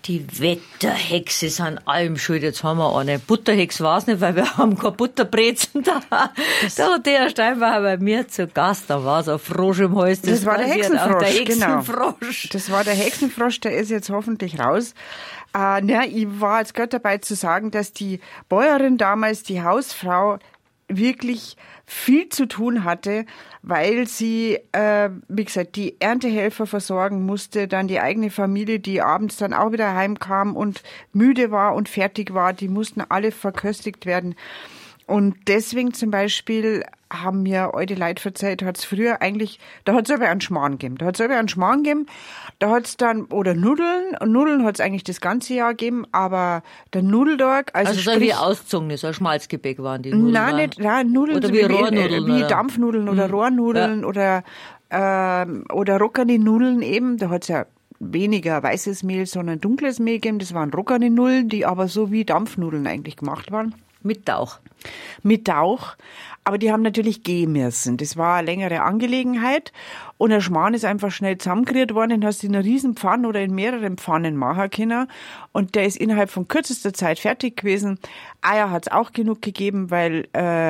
Die Wetterhexe ist an allem schuld. Jetzt haben wir eine. Butterhexe war es nicht, weil wir haben keine Butterbrezen da. Da hat der Steinbacher bei mir zu Gast. Da war so ein Frosch im Hals. Das war der Hexenfrosch, der Hexenfrosch. Genau. Das war der Hexenfrosch, der ist jetzt hoffentlich raus. Ich war jetzt gerade dabei zu sagen, dass die Bäuerin damals, die Hausfrau, wirklich viel zu tun hatte, weil sie, wie gesagt, die Erntehelfer versorgen musste, dann die eigene Familie, die abends dann auch wieder heimkam und müde war und fertig war, die mussten alle verköstigt werden. Und deswegen zum Beispiel haben mir alte Leute erzählt, hat's früher eigentlich, da hat's aber einen Schmarrn gegeben. Da hat's dann, oder Nudeln, und Nudeln hat's eigentlich das ganze Jahr gegeben, aber der Nudeltag, also so wie ausgezogen, so ein Schmalzgebäck waren die Nudeln. Nein, Nudeln. Oder wie Rohrnudeln. Wie Dampfnudeln oder Rohrnudeln oder Roccani-Nudeln eben. Da hat's ja weniger weißes Mehl, sondern dunkles Mehl gegeben. Das waren Roccani-Nudeln, die aber so wie Dampfnudeln eigentlich gemacht waren. Mit Tauch. Aber die haben natürlich gehen müssen. Das war eine längere Angelegenheit. Und der Schmarrn ist einfach schnell zusammengerührt worden. Den hast du in einer riesen Pfanne oder in mehreren Pfannen machen können. Und der ist innerhalb von kürzester Zeit fertig gewesen. Eier hat's auch genug gegeben, weil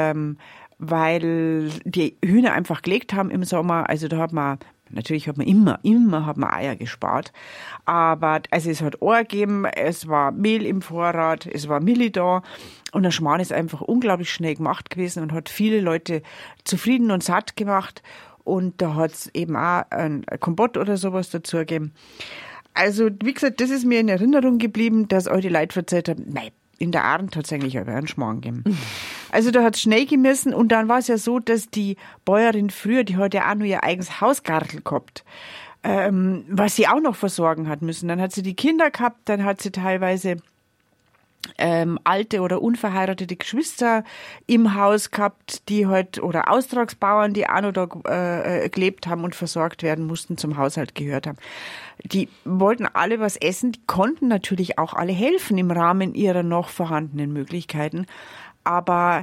die Hühner einfach gelegt haben im Sommer. Also da hat man immer hat man Eier gespart. Aber also es hat Eier gegeben, es war Mehl im Vorrat, es war Milli da. Und der Schmarrn ist einfach unglaublich schnell gemacht gewesen und hat viele Leute zufrieden und satt gemacht. Und da hat's eben auch ein Kompott oder sowas dazu gegeben. Also, wie gesagt, das ist mir in Erinnerung geblieben, dass alte Leute erzählt haben, nein, in der Arend hat's eigentlich aber einen Schmarrn gegeben. Also da hat's schnell gemessen und dann war es ja so, dass die Bäuerin früher, die hat ja auch nur ihr eigenes Hausgartel gehabt, was sie auch noch versorgen hat müssen. Dann hat sie die Kinder gehabt, dann hat sie teilweise alte oder unverheiratete Geschwister im Haus gehabt, die halt, oder Austragsbauern, die auch noch da gelebt haben und versorgt werden mussten, zum Haushalt gehört haben. Die wollten alle was essen, die konnten natürlich auch alle helfen im Rahmen ihrer noch vorhandenen Möglichkeiten. Aber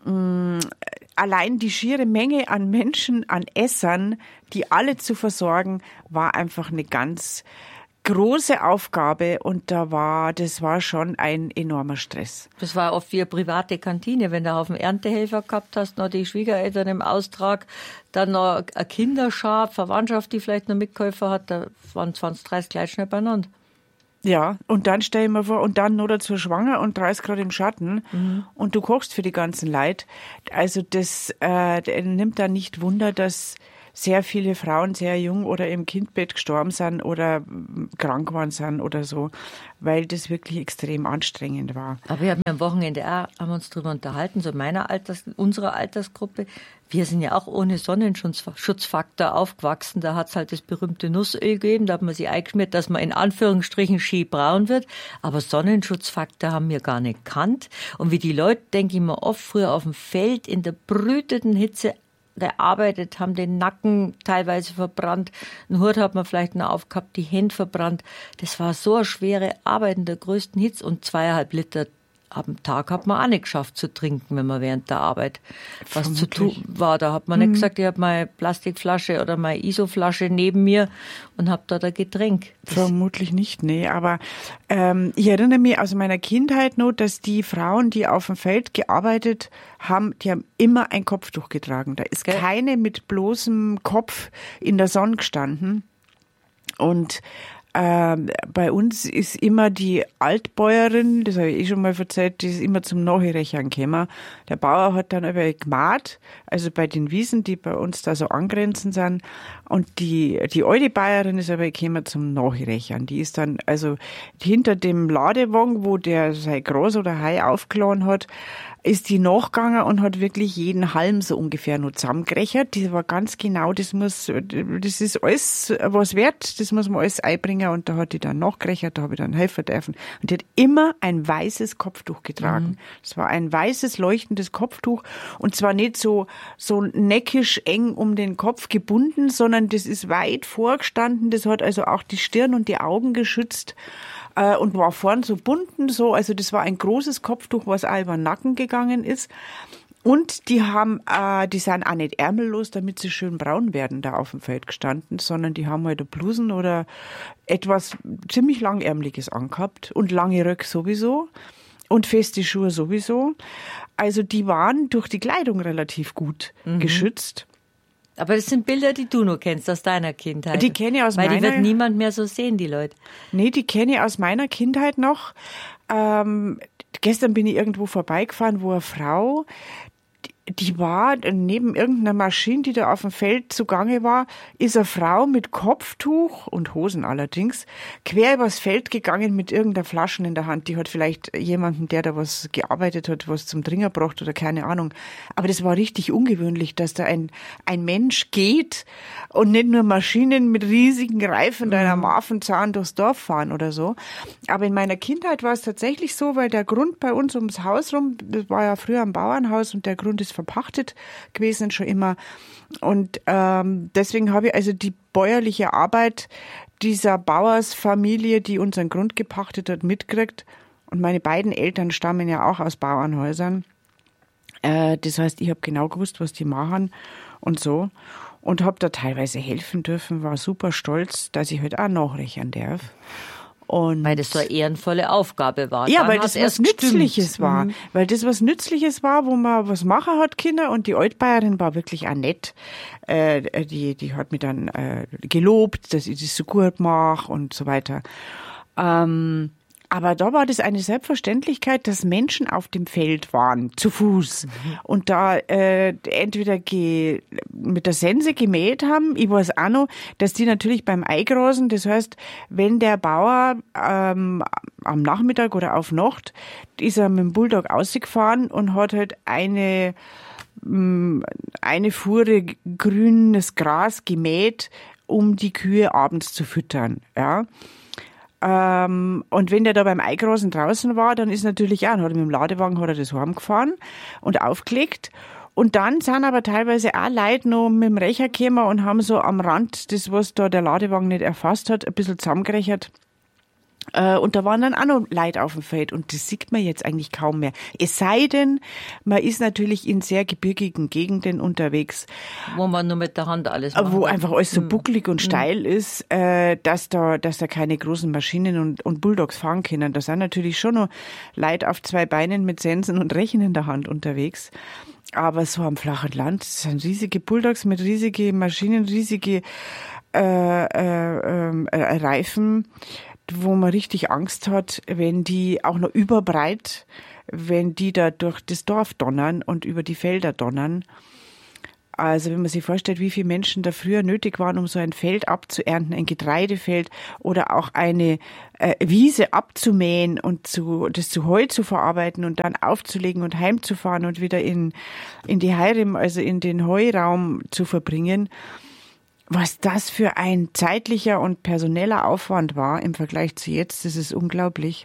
allein die schiere Menge an Menschen, an Essern, die alle zu versorgen, war einfach eine ganz große Aufgabe und das war schon ein enormer Stress. Das war oft wie eine private Kantine, wenn du auf einen Erntehelfer gehabt hast, noch die Schwiegereltern im Austrag, dann noch eine Kinderschar, Verwandtschaft, die vielleicht noch Mitkäufer hat, da waren 20, 30 gleich schnell beieinander. Ja, und dann stell ich mir vor, und dann nur dazu schwanger und 30 Grad im Schatten und du kochst für die ganzen Leute. Also das nimmt da nicht Wunder, dass sehr viele Frauen sehr jung oder im Kindbett gestorben sind oder krank waren sind oder so, weil das wirklich extrem anstrengend war. Aber wir haben am Wochenende auch, haben uns darüber unterhalten, so unserer Altersgruppe. Wir sind ja auch ohne Sonnenschutzfaktor aufgewachsen. Da hat's halt das berühmte Nussöl gegeben, da hat man sie eingeschmiert, dass man in Anführungsstrichen schiebraun wird. Aber Sonnenschutzfaktor haben wir gar nicht gekannt. Und wie die Leute, denke ich mir oft, früher auf dem Feld in der brütenden Hitze gearbeitet, haben den Nacken teilweise verbrannt, einen Hut hat man vielleicht noch aufgehabt, die Hände verbrannt. Das war so eine schwere Arbeit in der größten Hitze und 2,5 Liter am Tag hat man auch nicht geschafft zu trinken, wenn man während der Arbeit was zu tun war. Da hat man nicht gesagt, ich habe meine Plastikflasche oder meine ISO-Flasche neben mir und habe da Getränk. Vermutlich nicht, nee. Aber ich erinnere mich aus meiner Kindheit noch, dass die Frauen, die auf dem Feld gearbeitet haben, die haben immer ein Kopftuch getragen. Da ist keine mit bloßem Kopf in der Sonne gestanden. Und bei uns ist immer die Altbäuerin, das habe ich schon mal erzählt, die ist immer zum Nachrechern gekommen. Der Bauer hat dann aber gemacht, also bei den Wiesen, die bei uns da so angrenzend sind. Und die alte Bäuerin ist aber gekommen zum Nachrechern. Die ist dann also hinter dem Ladewagen, wo der sein Gras oder Hai aufgeladen hat, ist die nachgegangen und hat wirklich jeden Halm so ungefähr nur zusammengerechert. Die war ganz genau, das ist alles was wert, das muss man alles einbringen. Und da hat die dann nachgerechert, da habe ich dann helfen dürfen. Und die hat immer ein weißes Kopftuch getragen. Es war ein weißes, leuchtendes Kopftuch und zwar nicht so neckisch eng um den Kopf gebunden, sondern das ist weit vorgestanden. Das hat also auch die Stirn und die Augen geschützt. Und war vorn so bunten, also das war ein großes Kopftuch, was auch über den Nacken gegangen ist. Und die sind auch nicht ärmellos, damit sie schön braun werden, da auf dem Feld gestanden, sondern die haben halt Blusen oder etwas ziemlich langärmliches angehabt und lange Röcke sowieso und feste Schuhe sowieso. Also die waren durch die Kleidung relativ gut geschützt. Aber das sind Bilder, die du nur kennst aus deiner Kindheit. Die kenne ich aus meiner... Weil die wird niemand mehr so sehen, die Leute. Nee, die kenne ich aus meiner Kindheit noch. Gestern bin ich irgendwo vorbeigefahren, wo eine Frau, die war neben irgendeiner Maschine, die da auf dem Feld zugange war, ist eine Frau mit Kopftuch und Hosen allerdings quer übers Feld gegangen mit irgendeiner Flaschen in der Hand. Die hat vielleicht jemanden, der da was gearbeitet hat, was zum Trinken braucht oder keine Ahnung. Aber das war richtig ungewöhnlich, dass da ein Mensch geht und nicht nur Maschinen mit riesigen Reifen da am Affenzahn durchs Dorf fahren oder so. Aber in meiner Kindheit war es tatsächlich so, weil der Grund bei uns ums Haus rum, das war ja früher ein Bauernhaus und der Grund ist verpachtet gewesen schon immer. Und deswegen habe ich also die bäuerliche Arbeit dieser Bauersfamilie, die unseren Grund gepachtet hat, mitgekriegt. Und meine beiden Eltern stammen ja auch aus Bauernhäusern. Das heißt, ich habe genau gewusst, was die machen und so. Und habe da teilweise helfen dürfen, war super stolz, dass ich halt auch nachrechnen darf. Und weil das so eine ehrenvolle Aufgabe war. Ja, dann weil das was Nützliches war. Mhm. Weil das was Nützliches war, wo man was machen hat, Kinder. Und die Altbayerin war wirklich auch nett. Die hat mich dann gelobt, dass ich das so gut mache und so weiter. Aber da war das eine Selbstverständlichkeit, dass Menschen auf dem Feld waren, zu Fuß. Und da entweder mit der Sense gemäht haben. Ich weiß auch noch, dass die natürlich beim Eigrasen, das heißt, wenn der Bauer am Nachmittag oder auf Nacht, ist er mit dem Bulldog ausgefahren und hat halt eine Fuhre grünes Gras gemäht, um die Kühe abends zu füttern, ja. Und wenn der da beim Eigrasen draußen war, dann ist natürlich auch, dann hat er mit dem Ladewagen hat er das heimgefahren und aufgelegt. Und dann sind aber teilweise auch Leute noch mit dem Recher gekommen und haben so am Rand das, was da der Ladewagen nicht erfasst hat, ein bisschen zusammengerechert. Und da waren dann auch noch Leute auf dem Feld und das sieht man jetzt eigentlich kaum mehr. Es sei denn, man ist natürlich in sehr gebirgigen Gegenden unterwegs. Wo man nur mit der Hand alles macht. Wo einfach alles so bucklig und steil ist, dass da keine großen Maschinen und Bulldogs fahren können. Da sind natürlich schon noch Leute auf zwei Beinen mit Sensen und Rechen in der Hand unterwegs. Aber so am flachen Land sind riesige Bulldogs mit riesigen Maschinen, riesige Reifen, wo man richtig Angst hat, wenn die auch noch überbreit, wenn die da durch das Dorf donnern und über die Felder donnern. Also wenn man sich vorstellt, wie viele Menschen da früher nötig waren, um so ein Feld abzuernten, ein Getreidefeld oder auch eine Wiese abzumähen und das zu Heu zu verarbeiten und dann aufzulegen und heimzufahren und wieder in die Heirim, also in den Heuraum zu verbringen. Was das für ein zeitlicher und personeller Aufwand war im Vergleich zu jetzt, das ist unglaublich.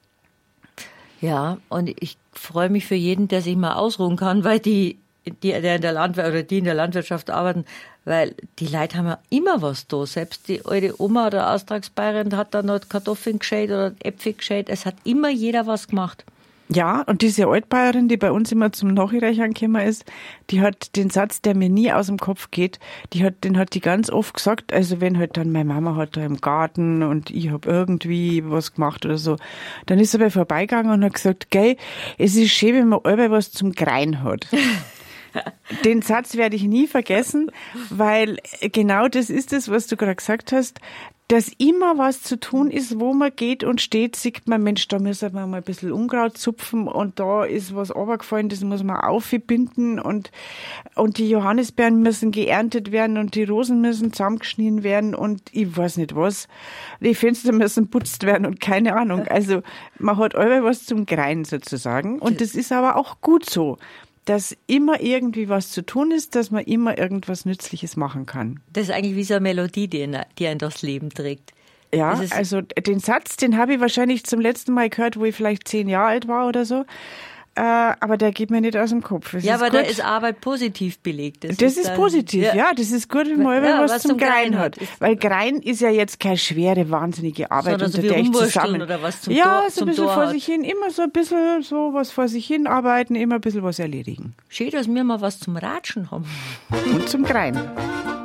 Ja, und ich freue mich für jeden, der sich mal ausruhen kann, weil die in der Landwirtschaft arbeiten, weil die Leute haben ja immer was da. Selbst die alte Oma oder Austragsbayerin hat da noch Kartoffeln geschält oder Äpfel geschält. Es hat immer jeder was gemacht. Ja, und diese Altbayerin, die bei uns immer zum Nachrechnen gekommen ist, die hat den Satz, der mir nie aus dem Kopf geht, den hat die ganz oft gesagt, also wenn halt dann meine Mama hat da im Garten und ich hab irgendwie was gemacht oder so, dann ist sie bei vorbeigegangen und hat gesagt, gell, es ist schön, wenn man alle was zum Grein hat. Den Satz werde ich nie vergessen, weil genau das ist es, was du gerade gesagt hast, dass immer was zu tun ist, wo man geht und steht, sieht man, Mensch, da müssen wir mal ein bisschen Unkraut zupfen und da ist was runtergefallen, das muss man aufbinden und die Johannisbeeren müssen geerntet werden und die Rosen müssen zusammengeschnitten werden und ich weiß nicht was. Die Fenster müssen putzt werden und keine Ahnung. Also man hat alle was zum Grein sozusagen und das ist aber auch gut so, dass immer irgendwie was zu tun ist, dass man immer irgendwas Nützliches machen kann. Das ist eigentlich wie so eine Melodie, die einen durchs Leben trägt. Ja, also den Satz, den habe ich wahrscheinlich zum letzten Mal gehört, wo ich vielleicht 10 Jahre alt war oder so. aber der geht mir nicht aus dem Kopf. Ja, aber da ist Arbeit positiv belegt. Das ist positiv, ja. Das ist gut, wenn man was zum Grein hat. Weil Grein ist ja jetzt keine schwere, wahnsinnige Arbeit, unter der ich zusammen... Oder was so ein bisschen vor sich hin, immer so ein bisschen so was vor sich hin arbeiten, immer ein bisschen was erledigen. Schön, dass wir mal was zum Ratschen haben. Und zum Grein.